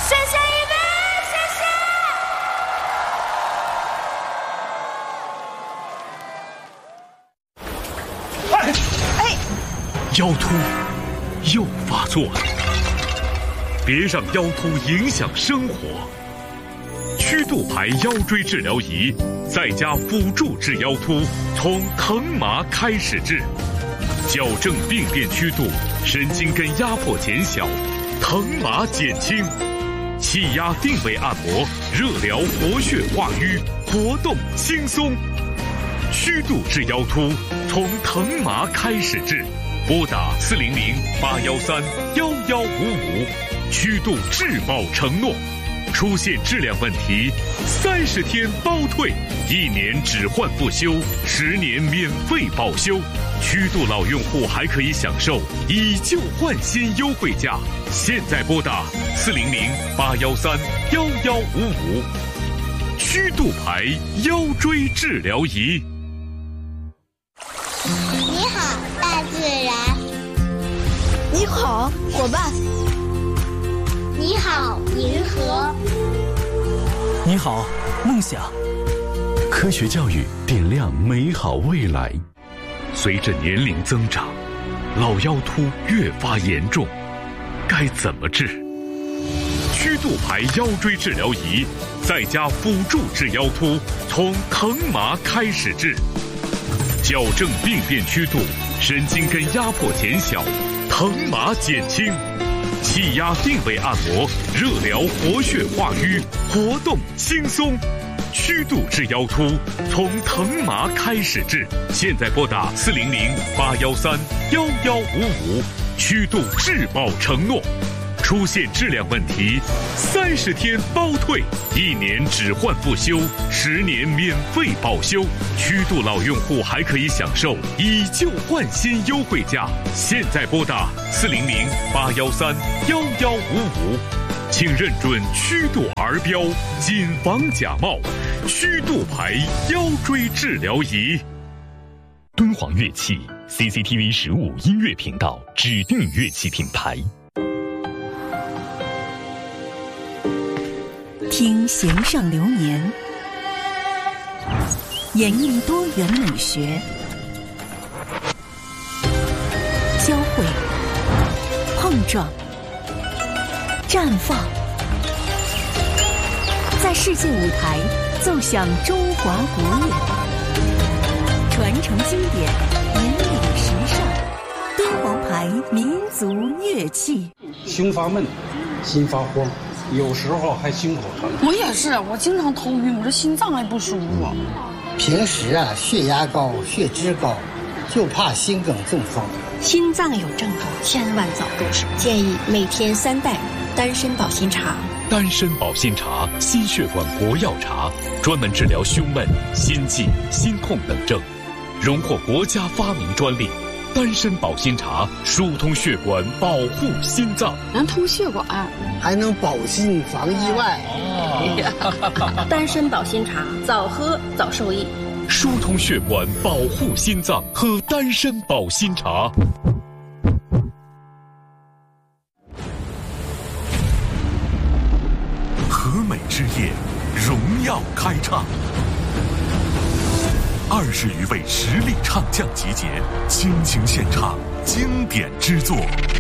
剩下一位， 谢谢。腰突又发作了，别让腰突影响生活。曲度牌腰椎治疗仪，在家辅助治腰突，从疼麻开始治，矫正病变曲度，神经根压迫减小，疼麻减轻，气压定位按摩，热疗活血化瘀，活动轻松。曲度治腰突，从疼麻开始治，拨打400-813-1155，曲度质保承诺。出现质量问题，30天包退，1年只换不修，10年免费保修。曲度老用户还可以享受以旧换新优惠价。现在拨打400-813-1155，曲度牌腰椎治疗仪。 你好，大自然。 你好，伙伴。 你好，银河。 你好，梦想。 科学教育点亮美好未来。 随着年龄增长，老腰突越发严重，该怎么治？曲度牌腰椎治疗仪，在家辅助治腰突，从疼麻开始治，矫正病变曲度，神经根压迫减小，疼麻减轻，气压定位按摩，热疗活血化瘀，活动轻松。曲度治腰突，从疼麻开始治。现在拨打400-813-1155，曲度质保承诺。出现质量问题，30天包退，1年只换不修，10年免费保修。曲度老用户还可以享受以旧换新优惠价。现在拨打400-813-1155，请认准曲度儿标，谨防假冒。曲度牌腰椎治疗仪。敦煌乐器 CCTV 15音乐频道指定乐器品牌。 听弦上流年，演绎多元美学，交汇、碰撞、绽放，在世界舞台奏响中华国乐，传承经典，引领时尚。敦煌牌民族乐器。 胸发闷，心发慌，有时候还心口疼。 我也是，我经常头晕，我这心脏还不舒服。 平时血压高，血脂高，就怕心梗中风。 心脏有症状，千万早动手。建议每天3袋丹参保心茶。 丹参保心茶，心血管国药茶，专门治疗胸闷、心悸、心痛等症，荣获国家发明专利。丹参保心茶疏通血管，保护心脏， 能通血管， 还能保心防意外。 丹参保心茶，早喝早受益。 疏通血管，保护心脏，喝丹参保心茶。和美之夜，荣耀开唱。20余位实力唱将集结，倾情献唱经典之作。